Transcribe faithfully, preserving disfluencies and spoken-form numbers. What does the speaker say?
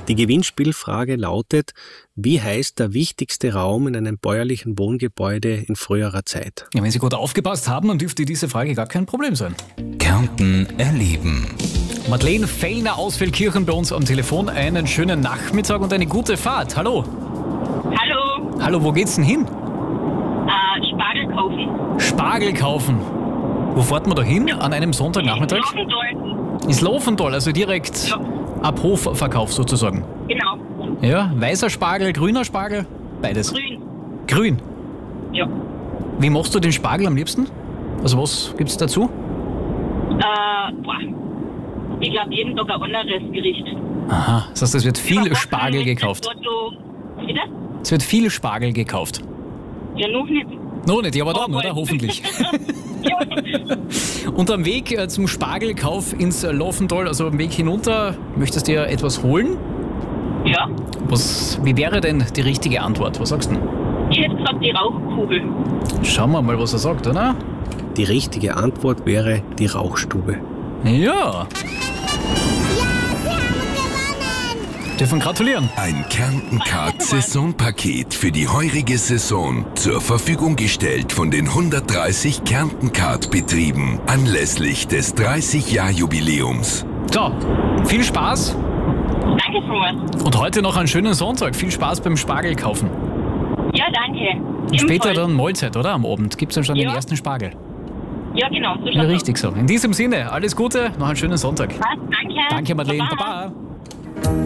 Die Gewinnspielfrage lautet: Wie heißt der wichtigste Raum in einem bäuerlichen Wohngebäude in früherer Zeit? Ja, wenn Sie gut aufgepasst haben, dann dürfte diese Frage gar kein Problem sein. Kärnten erleben. Madeleine Fellner aus Feldkirchen bei uns am Telefon. Einen schönen Nachmittag und eine gute Fahrt. Hallo. Hallo, Hallo, wo geht's denn hin? äh, Spargel kaufen. Spargel kaufen. Wo fährt man da hin an einem Sonntagnachmittag? Laufental. Ins Laufental, also direkt Ja. ab Hofverkauf sozusagen. Genau, Ja, weißer Spargel, grüner Spargel, beides. grün. Grün. Ja. Wie machst du den Spargel am liebsten? Also was gibt's dazu? Äh, boah. Ich glaube, jeden Tag ein anderes Gericht. Aha, das heißt, es wird viel Überbacken Spargel mit gekauft. Risotto. Bitte? Es wird viel Spargel gekauft. Ja, noch nicht. Noch nicht, ja, aber dann, Aber oder? bald. Hoffentlich. Ja. Und am Weg äh, zum Spargelkauf ins äh, Laufental, also am Weg hinunter, möchtest du dir etwas holen? Ja. Was, wie wäre denn die richtige Antwort? Was sagst du denn? Ich hätte gesagt, die Rauchkugel. Schauen wir mal, was er sagt, oder? Die richtige Antwort wäre die Rauchstube. Ja. Dürfen gratulieren. Ein Kärnten-Card-Saisonpaket für die heurige Saison zur Verfügung gestellt von den hundertdreißig Kärnten-Card-Betrieben anlässlich des dreißig-Jahr-Jubiläums. So, viel Spaß Danke, Thomas. und heute noch einen schönen Sonntag. Viel Spaß beim Spargel kaufen. Ja, danke. Und später Ebenfalls. dann Mahlzeit, oder? Am Abend gibt's dann schon den Ja. ersten Spargel. Ja, genau. So Ja, schaut's richtig so. In diesem Sinne, alles Gute, noch einen schönen Sonntag. aus. Passt, danke. Danke, Madeleine. Baba. Baba.